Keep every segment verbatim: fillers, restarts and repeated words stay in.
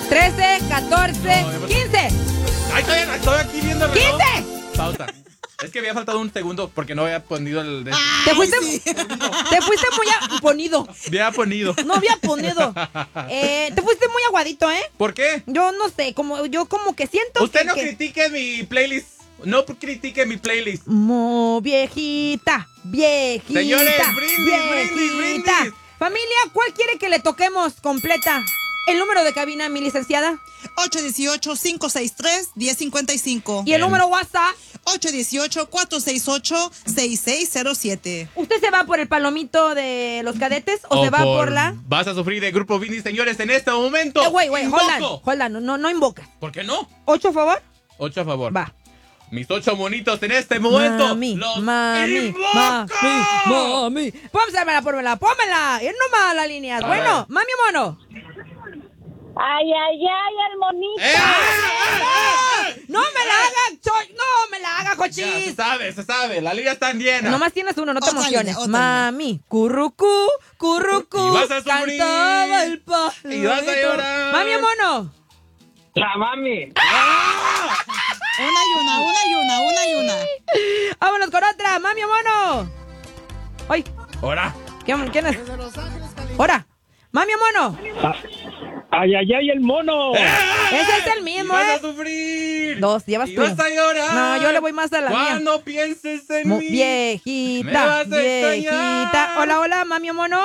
trece, catorce, No, hemos- quince. Ay, estoy, estoy aquí viendo el reloj. ¡quince! Pausa. Es que había faltado un segundo porque no había ponido el... De... Te fuiste, sí. te fuiste muy a- ponido. Había ponido. No había ponido. Eh, te fuiste muy aguadito, ¿eh? ¿Por qué? Yo no sé, como yo como que siento Usted que, no que- critique mi playlist. No critique mi playlist. Mo, viejita, viejita. Señores, brindis, viejita. brindis, brindis. Familia, ¿cuál quiere que le toquemos completa? El número de cabina, mi licenciada. ocho uno ocho, cinco seis tres, uno cero cinco cinco. Y el número WhatsApp. ocho uno ocho, cuatro seis ocho, seis seis cero siete. ¿Usted se va por el palomito de los cadetes o, se va por, la...? Vas a sufrir de Grupo Brindis, señores, en este momento. Eh, Güey, güey, hold on, Invoco. hold on, no, no invoca. ¿Por qué no? ¿Ocho, a favor? Ocho a favor. Va. Mis ocho monitos en este momento. Mami, los mami, invoco. mami, mami. Pómela, pómela, pómela. Ir nomás a la línea. A Bueno, ver. mami mono. Ay, ay, ay, el monito. ¡Eh! ¡Eh! ¡Eh! No me la haga, cho- no me la haga, Ya, se cochis. sabe, se sabe. La liga está llena. Nomás tienes uno, no te Otra emociones. línea, otra Mami, currucú, currucú. Y vas a sufrir. Cantaba el palomito. Y vas a llorar. Mami mono. La mami. Una y una, una y una, una y una. Vámonos con otra, mami mono. Ay, Ahora. ¿quién, quién es? Ahora, mami mono. Ay, ay, ay, el mono. Ese es el Y mismo, vas a ¿eh? sufrir. Dos, llevas y tú. vas a llorar. No, yo le voy más a la mía. Cuando pienses en Mo- mí. Me viejita, vas a viejita. extrañar. Hola, hola, mami o mono.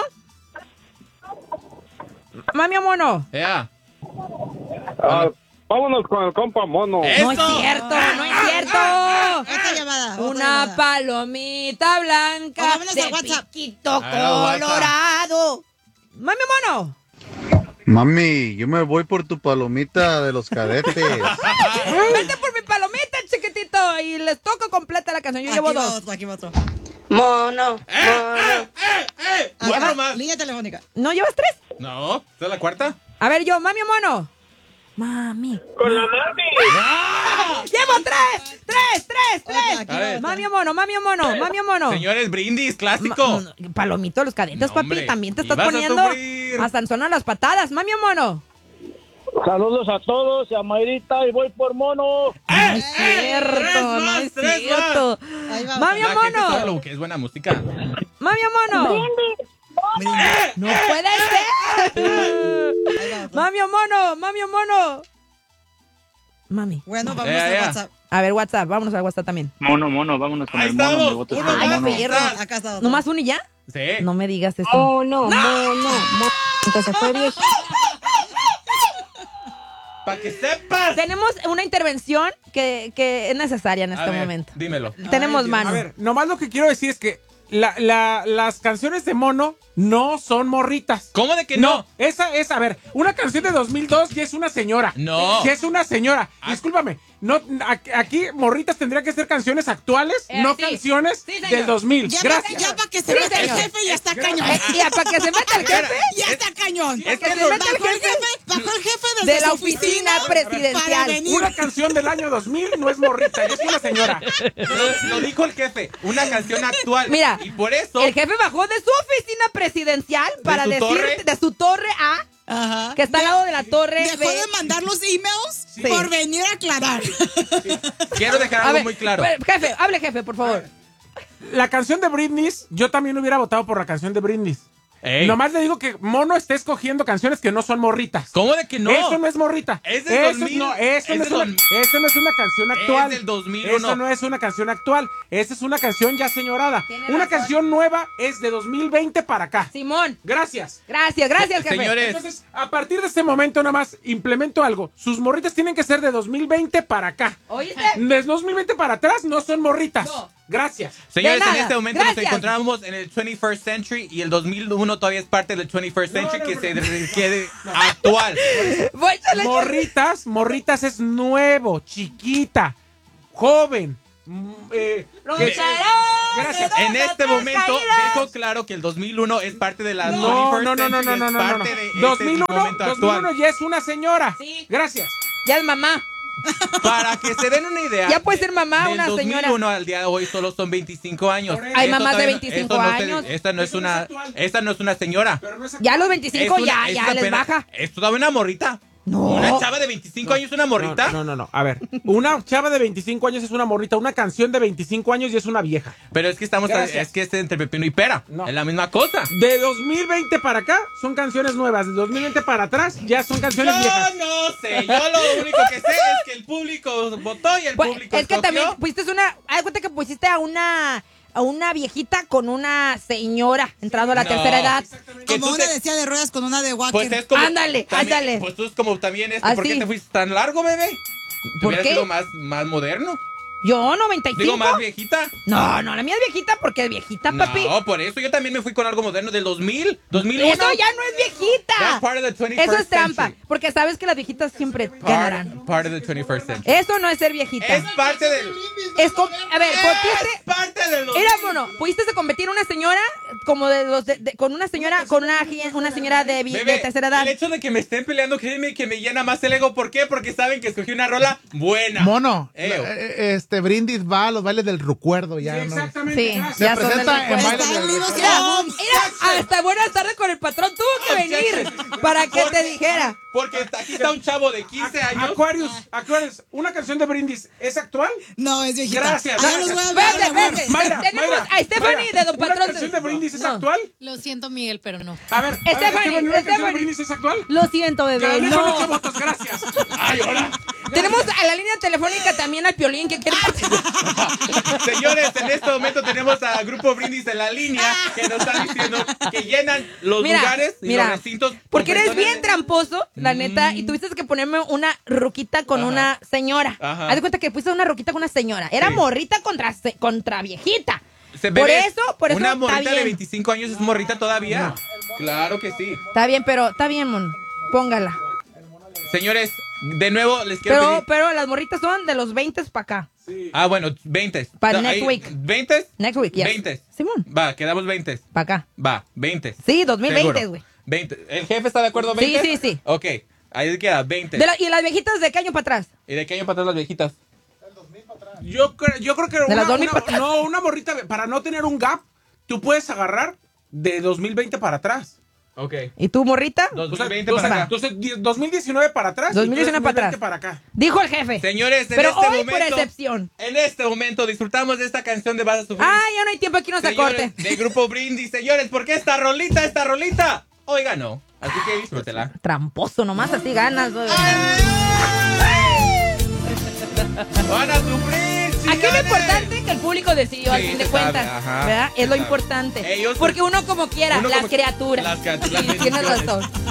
Mami o mono. Ya. Ah, vámonos con el compa mono. ¡Eso! No es cierto, no es cierto. Otra llamada. otra Una llamada. palomita blanca O vámonos de al WhatsApp. piquito A ver, al WhatsApp. colorado. Mami o mono. Mami, yo me voy por tu palomita de los cadetes. Vete por mi palomita, chiquitito. Y les toco completa la canción. Yo Aquí llevo va dos. otro, aquí va otro. Mono, ¡Eh, eh, eh, eh! Ah, Cuatro ah, más. Línea telefónica. ¿No llevas tres? No, ¿esta es la cuarta? A ver, yo, mami o mono. Mami. Con la mami. Llevo tres, tres, tres, Otra, tres. aquí A va ver. otra. Mami o mono, mami o mono, mami o mono. Señores, brindis, clásico. Ma- no, palomito de los cadetes, No, papi, hombre, también te y estás vas a poniendo sufrir. hasta en zona las patadas, mami o mono. Saludos a todos y a Mayrita y voy por mono. No es cierto, tres no más, es tres cierto. Ahí va Mami o La gente sabe mono, lo que es buena música. mami o mono. No puede ser. Ahí va otro. Mami o mono, mami o mono. Mami. Bueno, vamos Ya, al ya. WhatsApp. A ver, WhatsApp, vámonos al WhatsApp también. Mono, mono, vámonos con Ahí el mono. estamos, Me voto uno por el más. mono. perro. Acá está otro. ¿Nomás uno y ya? Sí. No me digas eso. mono, mono, mono. Entonces fue viejito. Para que sepas. Tenemos una intervención que, que es necesaria en A este ver, momento. dímelo. Tenemos Ay, mano. A ver, nomás lo que quiero decir es que la, la- las canciones de mono no son morritas. ¿Cómo de que no? esa es, a ver, una canción de dos mil dos ya es una señora. No. Ya es una señora. Ah. Discúlpame, no, a- aquí morritas tendría que ser canciones actuales, Eh, no sí. canciones Sí, señor. del dos mil. Ya para Gracias. ya pa que se Sí, meta el señor. jefe ya está cañón. Eh, y para que se meta el jefe Ya está cañón. es que Bajó no- el jefe, bajó el jefe desde de la su oficina para presidencial. venir. Una canción del año dos mil no es morrita, es una señora. Lo, lo dijo el jefe. Una canción actual. Mira, Y por eso. El jefe bajó de su oficina presidencial para su decir torre? de su torre A, Ajá. que está al lado de la torre Dejó B. de mandar los emails Sí. por venir a aclarar. Quiero dejar A algo ver, muy claro. pero, jefe, hable jefe, por favor. La canción de Britney, yo también hubiera votado por la canción de Britney. Ey. Nomás le digo que Mono está escogiendo canciones que no son morritas. ¿Cómo de que no? Eso no es morrita. Es del eso, dos mil. no, eso, Es no es del una, dos- eso no es una canción actual. del dos mil uno. Eso no es una canción actual. Esa es una canción ya señorada. Tiene Una razón. canción nueva es de dos mil veinte para acá. Simón, Gracias. gracias, gracias, jefe. Señores. Entonces, a partir de este momento nada más implemento algo. Sus morritas tienen que ser de dos mil veinte para acá. ¿Oíste? De dos mil veinte para atrás no son morritas. No. Gracias. Señores, De en nada. este momento Gracias. nos encontramos en el twenty-first century y el dos mil uno todavía es parte del twenty-first century No, no, que no. se quede actual. Voy, chale, Morritas, morritas es nuevo, chiquita, joven. mm, eh, Los que- charros, Gracias. todas En este las momento caídas. dejo claro que el dos mil uno es parte de la No, twenty-first no, no, no, century, no, no, es no, no. parte de este dos mil uno, momento dos mil uno actual. ya es una señora. Sí. Gracias. Ya es mamá. Para que se den una idea. Ya puede ser mamá, del una dos mil uno señora. al día de hoy solo son veinticinco años. Por eso. Hay Esto mamás de todavía no- veinticinco esto no se- años. esta no es Eso no es una actual. esta no es una señora. Pero no es Ya a los veinticinco Es una- ya, es ya una les pena- baja. Es todavía una morrita. No. ¿Una chava de veinticinco años, una morrita? No, no, no, no. A ver, una chava de veinticinco años es una morrita, una canción de veinticinco años y es una vieja. Pero es que estamos, Gracias. es que es entre pepino y pera. No. Es la misma cosa. De dos mil veinte para acá son canciones nuevas, de dos mil veinte para atrás ya son canciones Yo viejas. no sé, yo lo único que sé es que el público votó y el Pues, público es que escogió. también pusiste una. Haz de cuenta que pusiste a una. A una viejita con una señora entrando a la No. tercera edad. Que Como tú una te- de silla de ruedas con una de walker. Pues es como. Ándale, también- ándale. Pues tú es como también este. ¿Por Así. qué te fuiste tan largo, bebé? ¿Por Hubieras qué? sido más, más moderno. Yo, noventa y cinco. Digo, más viejita. No, no, la mía es viejita porque es viejita, papi. No, por eso yo también me fui con algo moderno del dos mil, dos mil uno. Eso ya no es viejita. That's part of the twenty-first Eso es trampa. century. Porque sabes que las viejitas siempre ganarán. Part, part of the twenty-first century. Eso no es ser viejita. Es parte del. Es com- a ver, Es pusiste. parte de los. Era bueno, pudiste competir una señora como de los de- de- con una señora con una gi- una señora de, vi- Bebé, de tercera edad. el hecho de que me estén peleando, créeme que me llena más el ego. ¿Por qué? Porque saben que escogí una rola buena. Mono, Eo. eh, este Brindis va a los bailes del recuerdo ya. Sí, ¿no? exactamente. Sí, gracias. ya Se son del presenta en recuerdo. bailes del Están vivos y Mira, aún. mira, hasta buenas tardes con el patrón tuvo que venir para que te dijera. Porque aquí está un chavo de quince años. Aquarius, Aquarius, una canción de Brindis, ¿es actual? No, es viejita. Gracias. Allá los voy a ver, Vete, mi amor. vete. Mayra, Tenemos Mayra, a Stephanie Mayra, de Don ¿una Patrón. canción de Brindis es No. actual? Lo siento, Miguel, pero no. A ver, a ver, Stephanie, Stephanie, ¿una canción de Stephanie. Brindis es actual? Lo siento, bebé. Gané con ocho No. votos, gracias. Ay, hola. Tenemos a la línea telefónica también al Piolín que quiere participar. Señores, en este momento tenemos a Grupo Brindis en la línea que nos está diciendo que llenan los Mira, lugares y mira, los recintos. con porque eres personas bien de- tramposo, la neta, y tuviste que ponerme una ruquita con Ajá. una señora. Ajá. Haz de cuenta que pusiste una ruquita con una señora. Era Sí. morrita contra, se- contra viejita. Se Por bebé, eso, por eso Una está morrita de bien. veinticinco años es morrita todavía. Claro que sí. Está bien, pero está bien, mon. Póngala. Señores, de nuevo les quiero Pero, pedir. pero las morritas son de los veinte para acá. Ah, bueno, veinte. Pa' No, next ahí- week. ¿veinte? Next week, yes. veinte. Simón, Va, quedamos veinte. para acá. Va, veinte. Sí, dos mil veinte, Seguro. güey. veinte. ¿El jefe está de acuerdo? Sí, ¿veinte? sí, sí. Ok, ahí queda, veinte. De la- ¿Y las viejitas de qué año para atrás? ¿Y de qué año para atrás las viejitas? Yo, creo- yo creo que una, las dos mil una- para atrás. no, una morrita, para no tener un gap, tú puedes agarrar de dos mil veinte para atrás. Ok. ¿Y tú, morrita? dos O sea, mil veinte o sea, para acá. entonces, die- dos mil diecinueve para atrás. y dos mil diecinueve para dos mil veinte atrás. para acá. Dijo el jefe. Señores, en Pero este hoy, momento, por excepción. en este momento disfrutamos de esta canción de Vas a Sufrir. Ah, ya no hay tiempo, aquí no se Señores, corte. de Grupo Brindis. Señores, ¿por qué esta rolita, esta rolita? Oiga, no. Así que disfrútela. Tramposo, nomás así ganas. güey. ¡Van a sufrir, Aquí lo señores! importante es que el público decidió, al Sí, fin de se cuentas. sabe, ajá, ¿Verdad? se Es lo sabe. importante. Ellos- Porque uno como quiera, Uno las como- criaturas. Las criaturas, Sí, las tienes bendiciones. razón.